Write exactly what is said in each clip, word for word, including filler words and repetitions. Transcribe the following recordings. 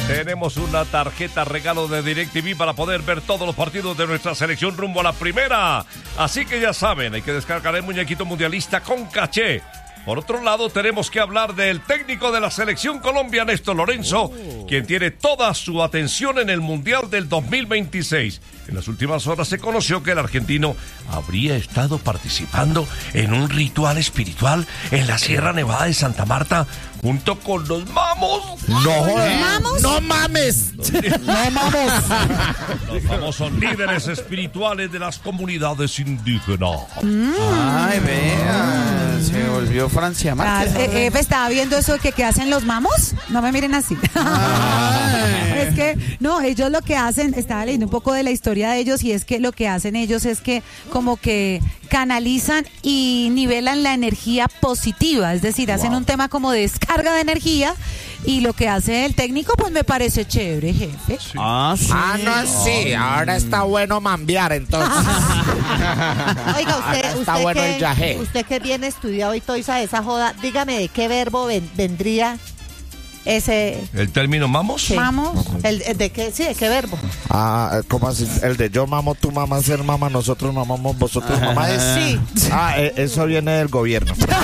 Tenemos una tarjeta regalo de DirecTV para poder ver todos los partidos de nuestra selección rumbo a la primera. Así que ya saben, hay que descargar el muñequito mundialista con caché. Por otro lado, tenemos que hablar del técnico de la selección Colombia, Néstor Lorenzo, oh. quien tiene toda su atención en el Mundial del dos mil veintiséis. En las últimas horas se conoció que el argentino habría estado participando en un ritual espiritual en la Sierra Nevada de Santa Marta junto con los mamos. No, ¿Mamos? no mames. No mames. Los famosos líderes espirituales de las comunidades indígenas. Mm. Ay, vea, se volvió Francia Márquez. Ah, eh, eh, ¿Estaba viendo eso que, que hacen los mamos? No me miren así. Es que, no, ellos lo que hacen, estaba leyendo un poco de la historia de ellos y es que lo que hacen ellos es que como que canalizan y nivelan la energía positiva, es decir, hacen wow. un tema como de descarga de energía y lo que hace el técnico pues me parece chévere, jefe. Sí. Ah, sí. Ah, no, sí, ahora está bueno mambear entonces. Oiga, usted, está usted, bueno que, el yajé. usted que bien estudiado y toda esa, esa joda, dígame de qué verbo ven, vendría ese... ¿El término mamos? Sí. ¿Mamos? El, el de qué, sí, ¿de qué verbo? Ah, ¿cómo así? El de yo mamo, tú mamas, ser mamá, nosotros mamamos, vosotros mamáis. Sí. Ah, eh, eso viene del gobierno. Bueno,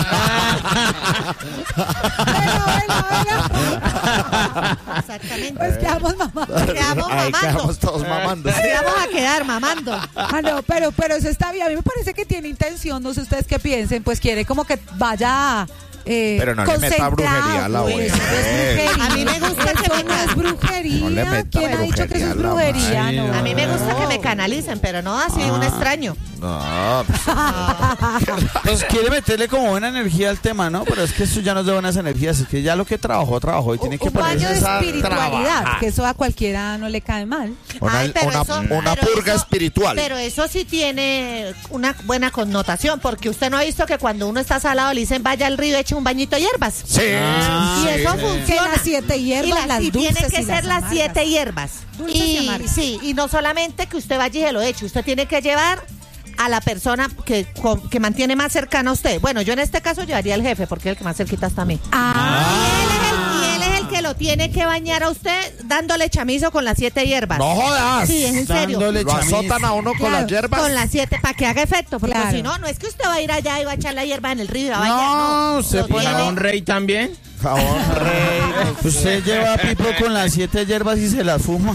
bueno, bueno. Exactamente. Pues quedamos mamando. Quedamos Ahí mamando. quedamos todos mamando. Así vamos a quedar mamando. Ah, no, pero, pero eso está bien. A mí me parece que tiene intención, no sé ustedes qué piensen, pues quiere como que vaya... Eh, pero no le meta brujería a la pues, wea. es A mí me gusta que me no es brujería. No le meta ¿Quién ha dicho que eso es brujería? Ay, No. A mí me gusta que me canalicen, pero no así ah. un extraño. No, pues, pues quiere meterle como buena energía al tema, ¿no? Pero es que eso ya no es de buenas energías, es que ya lo que trabajó, trabajó y tiene que un baño ponerse de a espiritualidad, trabajar. que eso a cualquiera no le cae mal. Una, Ay, pero una, eso, una pero purga eso, espiritual. Pero eso sí tiene una buena connotación, porque usted no ha visto que cuando uno está salado le dicen vaya al río y eche un bañito de hierbas. Sí. Ah, y eso sí. funciona. Que las siete hierbas, y las, las y dulces tienen que y ser las las siete amargas. hierbas. Dulces y, y amargas. sí, y no solamente que usted vaya y se lo eche, usted tiene que llevar a la persona que, que mantiene más cercana a usted. Bueno, yo en este caso llevaría al jefe, porque es el que más cerquita está a mí. Ah. Y, él es el, y él es el que lo tiene que bañar a usted dándole chamizo con las siete hierbas. No jodas. Sí, es en serio. Dándole Lo azotan a uno con Claro, las hierbas. Con las siete, para que haga efecto. Porque Claro. si no, no es que usted va a ir allá y va a echar la hierba en el río y va a bañar. No, No, usted Lo pone tiene- a un rey también. Jabón rey. Usted lleva a Pipo con las siete hierbas y se las fuma.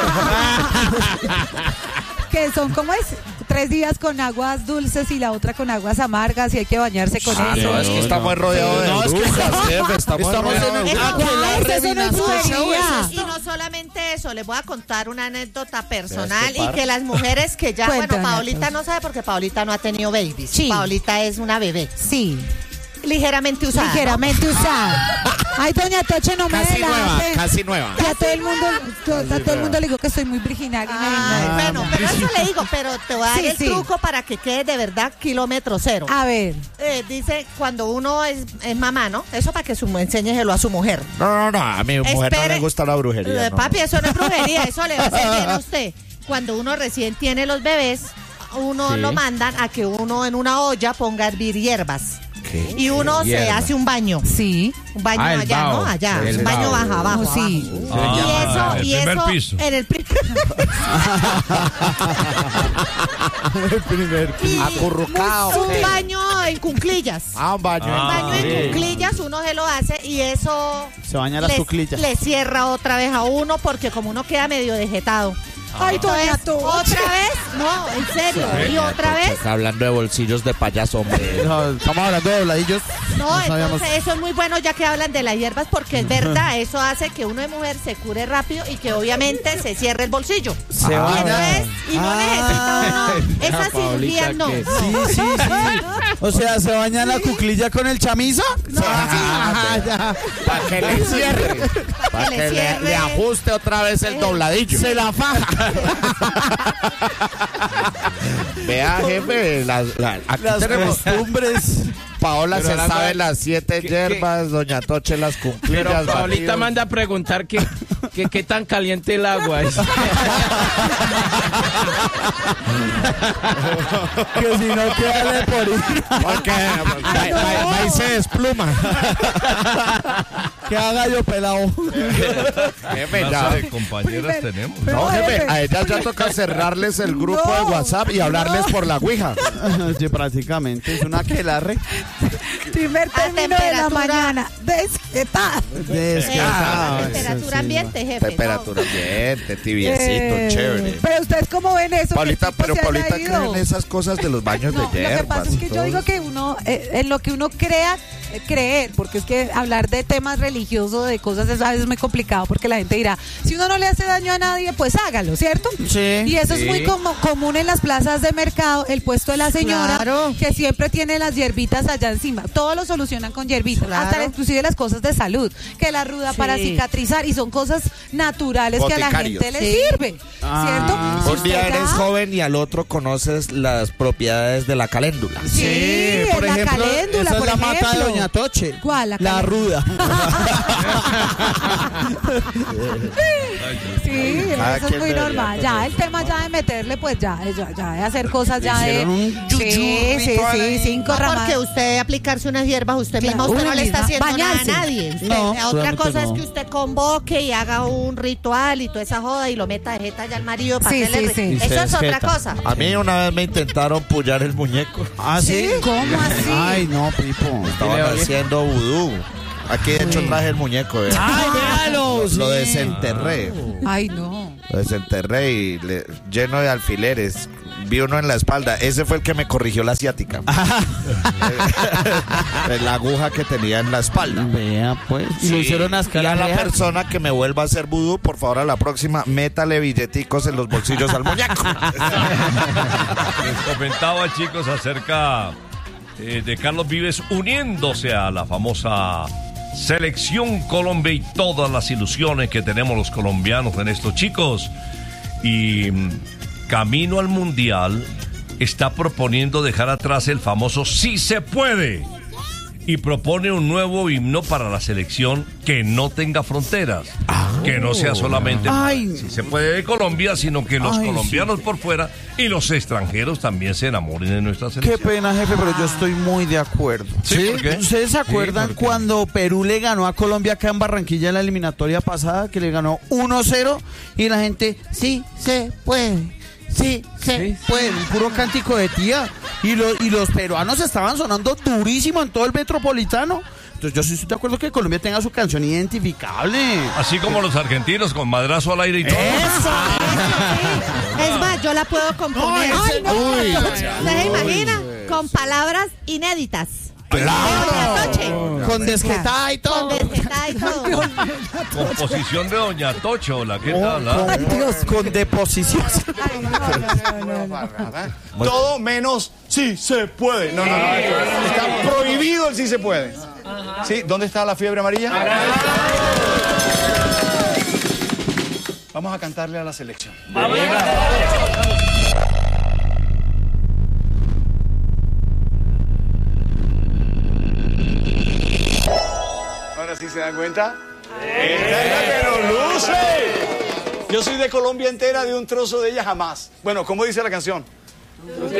Que son, ¿cómo es? Tres días con aguas dulces y la otra con aguas amargas y hay que bañarse con Ah, eso. no, es que estamos rodeados de No, es que brujas, jefe, estamos estamos rodeados en de el- brujas. Eso- Ah, Ay, eso no es brujería. Y no solamente eso, les voy a contar una anécdota personal este y par? que las mujeres que ya, Cuéntame, bueno, Paolita entonces. no sabe porque Paolita no ha tenido babies. Sí. Paolita es una bebé, Sí, ligeramente usada. ¿no? ligeramente usada. Ay, doña Toche, no me Casi nueva, delate. casi nueva. Ya todo el mundo, to- a todo el mundo le digo que soy muy virginal. y me- Ay, me- bueno, pero eso le digo, pero te voy a dar Sí, el sí. truco para que quede de verdad kilómetro cero. A ver, Eh, dice, cuando uno es, es mamá, ¿no? Eso para que su, enséñeselo a su mujer. No, no, no, a mi mujer no Espere. le gusta la brujería. Eh, no, Papi, no. eso no es brujería, eso le va a hacer bien a usted. Cuando uno recién tiene los bebés, uno Sí. lo mandan a que uno en una olla ponga a hervir hierbas. ¿Qué? Y uno se Hierba. hace un baño. sí. Un baño Ah, el allá, bao. ¿no? Allá. El un baño bao. baja, abajo. Oh, sí. abajo. y Ah, eso, el y primer eso piso. en el primer El primer y Acurrucado, un ¿qué? baño en cuclillas. Ah, un baño. Un baño sí. en cuclillas, uno se lo hace y eso Se baña las le, cuclillas. le cierra otra vez a uno porque como uno queda medio vegetado. Ay, doña Entonces, Toche. otra vez, no, en serio, y otra vez, Está hablando de bolsillos de payaso, hombre. No, estamos hablando de dobladillos. no, sabíamos. entonces eso es muy bueno ya que hablan de las hierbas porque es verdad, eso hace que uno de mujer se cure rápido y que obviamente se cierre el bolsillo. Se Y va. entonces, y no Ah. necesita uno, esa Paolita, cirugía no. que- Sí, sí, sí. O sea, ¿se baña la cuclilla con el chamizo? No, Ah, ya. Para que le cierre. Para le que le, cierre. le ajuste otra vez el dobladillo. Se la faja. Vea, jefe, las, la- aquí Las tenemos. costumbres. Paola Pero se la- sabe las siete ¿Qué- hierbas, doña Toche las Pero cumplillas. Paolita batidos. manda a preguntar que, que qué tan caliente el agua es. Que si no, quédale por ir. Porque va, va- va y se despluma. Que haga yo pelado. Jefe, Clase ya. de compañeras Primer- tenemos. Pero, No, jefe, jefe, a ellas ya toca cerrarles el grupo No, de WhatsApp y hablarles no. por la ouija. Sí, prácticamente. Es una aquelarre. primer término de la temperatura. mañana. Desquetada. Descarado. Eh, temperatura ambiente, jefe. Temperatura ambiente, tibiecito, Eh, chévere. Pero ustedes cómo ven eso. Paulita, ¿Qué tipo pero se haya Paulita ido? cree en esas cosas de los baños No, de lo que hierbas. pasa es que y yo todo digo eso. que uno, eh, en lo que uno crea, eh, creer, porque es que hablar de temas religiosos, de cosas, es a veces muy complicado, porque la gente dirá, si uno no le hace daño a nadie, pues hágalo, ¿cierto? Sí. Y eso Sí. es muy como- común en las plazas de mercado, el puesto de la señora, Claro. que siempre tiene las hierbitas allá encima. Todo lo solucionan con hierbitas, Claro. hasta inclusive las cosas de salud, que la ruda Sí. para cicatrizar, y son cosas naturales que a la Boticarios. gente le Sí. sirve, Ah. ¿cierto? Si Un día usted eres ya- joven y al otro conoces las propiedades de la caléndula. Sí, por la ejemplo, caléndula, esa es por la mata de ejemplo. Doña Toche. ¿Cuál? La La caléndula. ruda. Sí, Cada eso es quien muy debería normal. tener Ya el eso. tema ya de meterle, pues ya, ya, ya de hacer cosas ya de. Hicieron un yuyú Sí, sí, ritual sí, ahí. cinco No, ramas. porque usted aplicarse unas hierbas, usted Claro, mismo, usted una no le está misma. haciendo Bañarse. nada a nadie. Usted- No, otra realmente cosa no. es que usted convoque y haga un ritual y toda esa joda y lo meta de jeta ya al marido para Sí, hacerle... sí, sí. Y se Eso es otra desjeta. cosa. A mí una vez me intentaron pullar el muñeco. ¿Ah, sí? ¿Cómo así? Ay, no, Pipo. Estaban haciendo vudú. Aquí de hecho traje el muñeco. eh. ¡Ay, véalo! Lo sí. desenterré. Ay, no. Lo desenterré y le- lleno de alfileres. Vi uno en la espalda. Ese fue el que me corrigió la asiática. La aguja que tenía en la espalda. Vea, pues. Y lo hicieron a Y escala a la real. persona que me vuelva a hacer vudú, por favor, a la próxima, métale billeticos en los bolsillos al muñeco. Les comentaba, chicos, acerca eh, de Carlos Vives uniéndose a la famosa Selección Colombia y todas las ilusiones que tenemos los colombianos en esto, chicos. Y mm, camino al Mundial está proponiendo dejar atrás el famoso Sí se puede y propone un nuevo himno para la selección que no tenga fronteras, que no sea solamente Ay. si se puede de Colombia, sino que los Ay, colombianos por fuera y los extranjeros también se enamoren de nuestra Qué selección. pena, jefe, pero yo estoy muy de acuerdo. Sí, ¿por qué? ¿Ustedes se acuerdan Sí, ¿por qué? cuando Perú le ganó a Colombia acá en Barranquilla en la eliminatoria pasada, que le ganó uno cero y la gente, sí, se puede, sí, se Sí. puede, un puro cántico de tía. Y, lo- y los peruanos estaban sonando durísimo en todo el metropolitano. Entonces yo sí estoy de acuerdo que Colombia tenga su canción identificable. Así como los argentinos con madrazo al aire y todo. Es más, yo la puedo componer. No, ese- Ay, no. Uy. ¿Usted se imagina? Con palabras inéditas. ¡Claro! Con desquetada y todo. Con desquetada y todo. Composición de Doña Tocho, la que tal, ¿ah? Con, con deposición. Ay, no, no, no, no. Todo menos sí se puede. No, no, no. Está prohibido el sí se puede. ¿Sí? ¿Dónde está la fiebre amarilla? Vamos a cantarle a la selección. Ahora sí se dan cuenta. ¡Esta es la que nos luce! Yo soy de Colombia entera, de un trozo de ella jamás. Bueno, ¿cómo dice la canción?